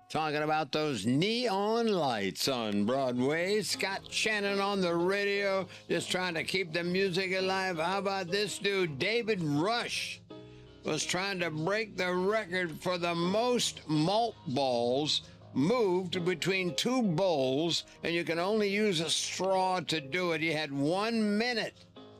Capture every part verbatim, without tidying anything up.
Talking about those neon lights on Broadway. Scott Shannon on the radio, just trying to keep the music alive. How about this dude, David Rush, was trying to break the record for the most malt balls moved between two bowls, and you can only use a straw to do it. You had one minute.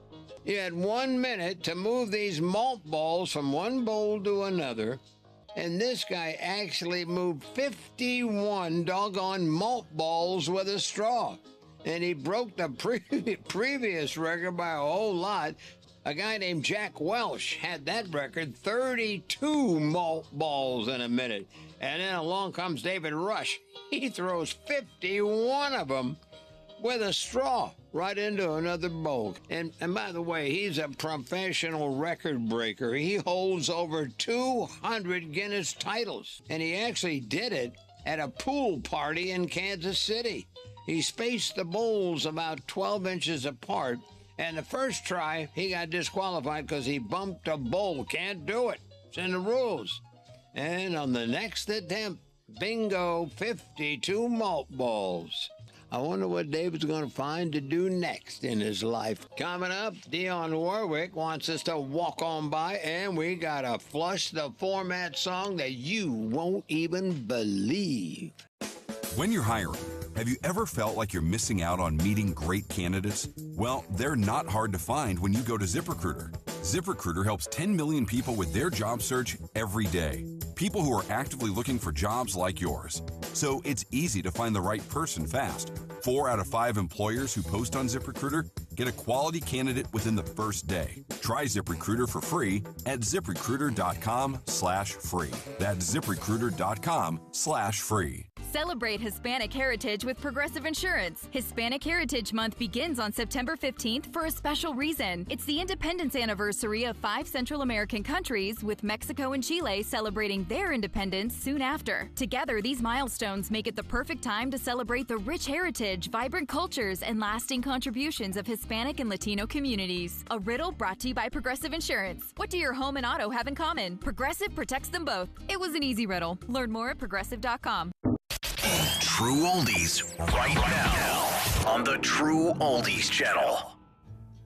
You had one minute to move these malt balls from one bowl to another. And this guy actually moved fifty-one doggone malt balls with a straw. And he broke the pre- previous record by a whole lot. A guy named Jack Welch had that record, thirty-two malt balls in a minute. And then along comes David Rush. He throws fifty-one of them with a straw right into another bowl. And, and by the way, he's a professional record breaker. He holds over two hundred Guinness titles. And he actually did it at a pool party in Kansas City. He spaced the bowls about twelve inches apart. And the first try, he got disqualified because he bumped a bowl. Can't do it. It's in the rules. And on the next attempt, bingo, fifty-two malt balls. I wonder what David's going to find to do next in his life. Coming up, Dionne Warwick wants us to walk on by, and we got a Flush the Format song that you won't even believe. When you're hiring, have you ever felt like you're missing out on meeting great candidates? Well, they're not hard to find when you go to ZipRecruiter. ZipRecruiter helps ten million people with their job search every day. People who are actively looking for jobs like yours. So it's easy to find the right person fast. Four out of five employers who post on ZipRecruiter get a quality candidate within the first day. Try ZipRecruiter for free at ZipRecruiter.com slash free. That's ZipRecruiter.com slash free. Celebrate Hispanic Heritage with Progressive Insurance. Hispanic Heritage Month begins on September fifteenth for a special reason. It's the independence anniversary of five Central American countries, with Mexico and Chile celebrating their independence soon after. Together, these milestones make it the perfect time to celebrate the rich heritage, vibrant cultures, and lasting contributions of Hispanic and Latino communities. A riddle brought to you by Progressive Insurance. What do your home and auto have in common? Progressive protects them both. It was an easy riddle. Learn more at progressive dot com. True Oldies right now on the True Oldies channel.